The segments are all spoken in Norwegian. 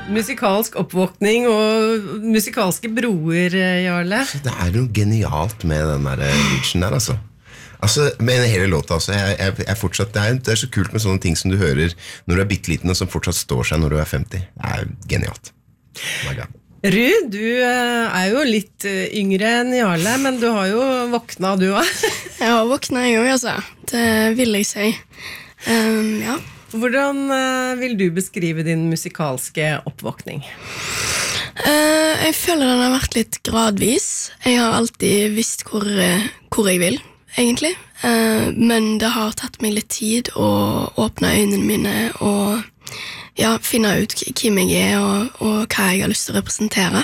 Musikalsk oppvåkning og musikalske broer, Jarle. Det noe genialt med den der bridgen der, altså med hele låta altså, jeg fortsatt, det så kult med sånne ting som du hører når du bitteliten og som fortsatt står seg når du 50. Det genialt. Oh my God. Ru, du jo litt yngre enn Jarle, men du har jo våkna du også. Jeg har våkna jeg også, altså. Det vil jeg si. Ja. Hvordan vil du beskrive din musikalske oppvåkning? Jeg føler den har vært litt gradvis. Jeg har alltid visst hvor jeg vil, egentlig. Men det har tatt meg litt tid å åpne øynene mine og finne ut hvem jeg og hva jeg har lyst til å representere.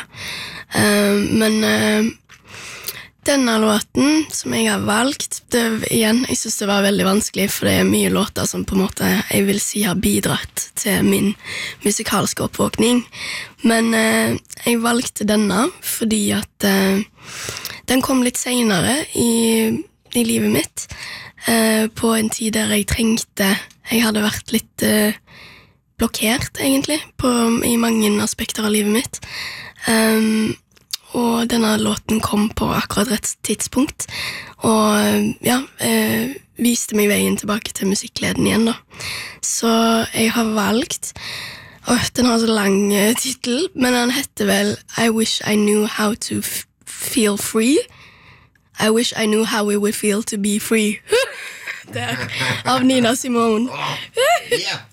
Men denne låten som jeg har valgt, jeg synes det var veldig vanskelig, for det mye låter som på en måte jeg vil si har bidratt til min musikalske oppvåkning. Men jeg valgte denne fordi at den kom litt senere i livet mitt, på en tid der jeg hadde vært litt blokkert egentlig i mange aspekter av livet mitt, og denne låten kom på akkurat rett tidspunkt og viste meg veien tilbake til musikkleden igjen da. Så jeg har valgt den har så lang titel, men den heter vel I Wish I Knew How to Feel Free. I wish I knew how it would feel to be free. Det av Nina Simone. Yeah.